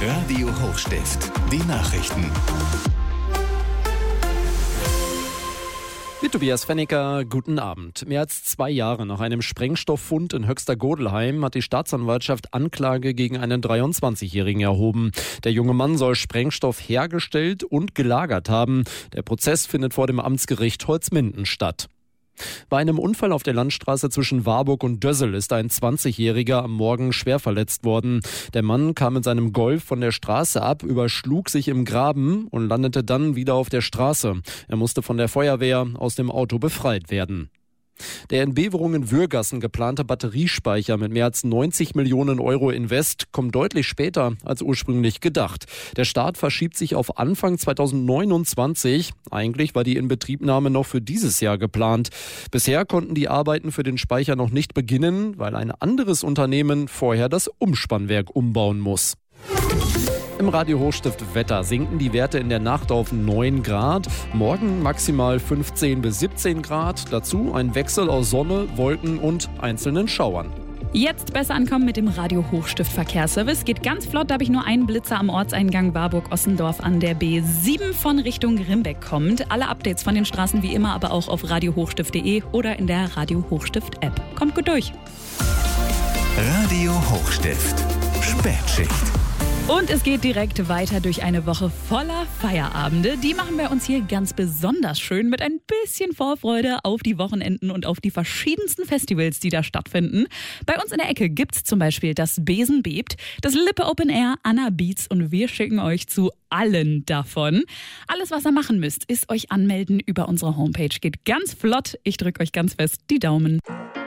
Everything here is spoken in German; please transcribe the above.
Radio Hochstift, die Nachrichten. Mit Tobias Fennicker, guten Abend. Mehr als 2 Jahre nach einem Sprengstofffund in Höxter-Godelheim hat die Staatsanwaltschaft Anklage gegen einen 23-Jährigen erhoben. Der junge Mann soll Sprengstoff hergestellt und gelagert haben. Der Prozess findet vor dem Amtsgericht Holzminden statt. Bei einem Unfall auf der Landstraße zwischen Warburg und Dössel ist ein 20-Jähriger am Morgen schwer verletzt worden. Der Mann kam mit seinem Golf von der Straße ab, überschlug sich im Graben und landete dann wieder auf der Straße. Er musste von der Feuerwehr aus dem Auto befreit werden. Der in Beverungen-Würgassen geplante Batteriespeicher mit mehr als 90 Millionen Euro Invest kommt deutlich später als ursprünglich gedacht. Der Start verschiebt sich auf Anfang 2029. Eigentlich war die Inbetriebnahme noch für dieses Jahr geplant. Bisher konnten die Arbeiten für den Speicher noch nicht beginnen, weil ein anderes Unternehmen vorher das Umspannwerk umbauen muss. Im Radio Hochstift Wetter sinken die Werte in der Nacht auf 9 Grad, morgen maximal 15 bis 17 Grad, dazu ein Wechsel aus Sonne, Wolken und einzelnen Schauern. Jetzt besser ankommen mit dem Radio Hochstift Verkehrsservice. Geht ganz flott, da habe ich nur einen Blitzer am Ortseingang Warburg-Ossendorf an der B7 von Richtung Grimbeck kommt. Alle Updates von den Straßen wie immer aber auch auf radiohochstift.de oder in der Radio Hochstift App. Kommt gut durch. Radio Hochstift, Spätschicht. Und es geht direkt weiter durch eine Woche voller Feierabende. Die machen wir uns hier ganz besonders schön mit ein bisschen Vorfreude auf die Wochenenden und auf die verschiedensten Festivals, die da stattfinden. Bei uns in der Ecke gibt's zum Beispiel das Besen bebt, das Lippe Open Air, Anna Beats und wir schicken euch zu allen davon. Alles, was ihr machen müsst, ist euch anmelden über unsere Homepage. Geht ganz flott. Ich drücke euch ganz fest die Daumen.